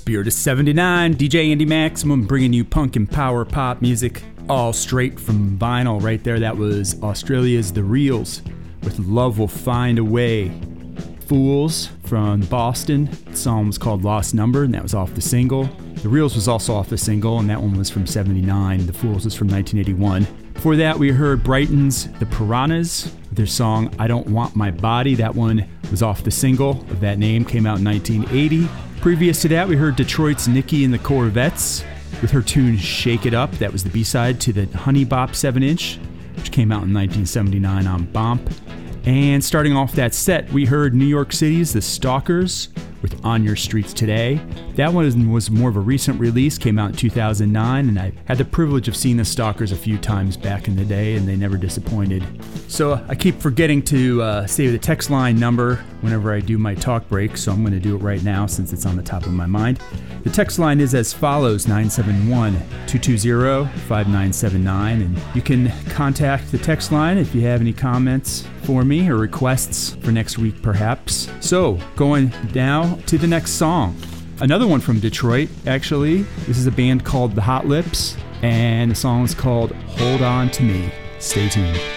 Spirit of 79, DJ Andy Maximum bringing you punk and power pop music, all straight from vinyl right there. That was Australia's The Reels with Love Will Find a Way. Fools from Boston, the song was called Lost Number, and that was off the single. The Reels was also off the single, and that one was from 79. The Fools was from 1981. Before that, we heard Brighton's The Piranhas with their song I Don't Want My Body. That one was off the single of that name, came out in 1980. Previous to that, we heard Detroit's Nikki and the Corvettes with her tune Shake It Up. That was the B-side to the Honey Bop 7-inch, which came out in 1979 on Bomp. And starting off that set, we heard New York City's The Stalkers with On Your Streets Today. That one was more of a recent release, came out in 2009, and I had the privilege of seeing The Stalkers a few times back in the day, and they never disappointed. So I keep forgetting to save the text line number whenever I do my talk break, so I'm going to do it right now since it's on the top of my mind. The text line is as follows, 971-220-5979, and you can contact the text line if you have any comments for me or requests for next week perhaps. So, going now to the next song. Another one from Detroit, actually. This is a band called The Hot Lips, and the song is called Hold On To Me. Stay tuned.